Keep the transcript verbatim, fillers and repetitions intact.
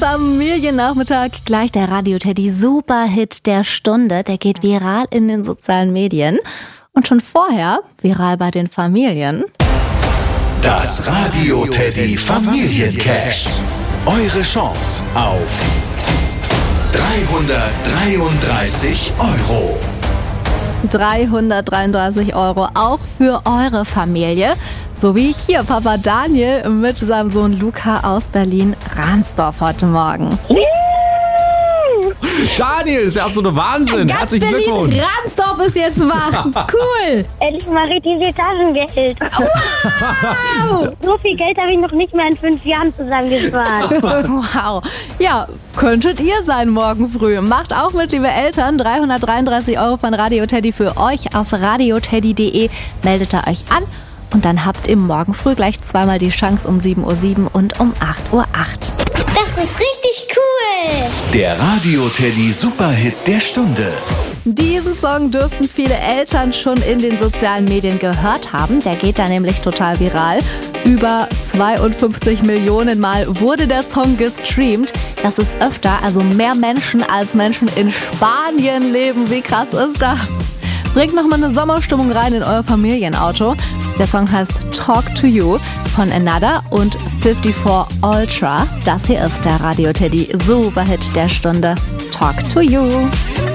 Familiennachmittag. Gleich der Radio Teddy Superhit der Stunde. Der geht viral in den sozialen Medien. Und schon vorher viral bei den Familien. Das Radio Teddy Familiencash. Eure Chance auf dreihundertdreiunddreißig Euro. dreihundertdreiunddreißig Euro auch für eure Familie. So wie hier Papa Daniel mit seinem Sohn Luca aus Berlin-Ransdorf heute Morgen. Daniel, das ist ja absoluter Wahnsinn. Ganz Herzlichen Glückwunsch. Berlin-Ransdorf ist jetzt wach. Cool. Endlich mal richtig Taschengeld. Wow. So viel Geld habe ich noch nicht mehr in fünf Jahren zusammengespart. Wow. Ja, könntet ihr sein morgen früh. Macht auch mit, liebe Eltern. dreihundertdreiunddreißig Euro von Radio Teddy für euch auf radioteddy punkt de. Meldet ihr euch an. Und dann habt ihr morgen früh gleich zweimal die Chance um sieben Uhr sieben und um acht Uhr acht. Das ist richtig cool. Der Radio Teddy Superhit der Stunde. Diesen Song dürften viele Eltern schon in den sozialen Medien gehört haben. Der geht da nämlich total viral. Über zweiundfünfzig Millionen Mal wurde der Song gestreamt. Das ist öfter, also mehr Menschen als Menschen in Spanien leben. Wie krass ist das? Bringt nochmal eine Sommerstimmung rein in euer Familienauto. Der Song heißt Talk to You von Another und vierundfünfzig Ultra. Das hier ist der Radio Teddy Superhit der Stunde. Talk to You.